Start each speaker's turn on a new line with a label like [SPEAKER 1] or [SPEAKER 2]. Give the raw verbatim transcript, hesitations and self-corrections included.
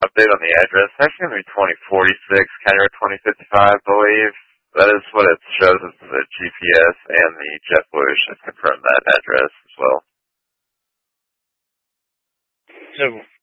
[SPEAKER 1] update on the address. It's actually going to be twenty forty-six, County Road twenty fifty-five, I believe. That is what it shows as the G P S, and the JetBlue should confirm that address as well.
[SPEAKER 2] So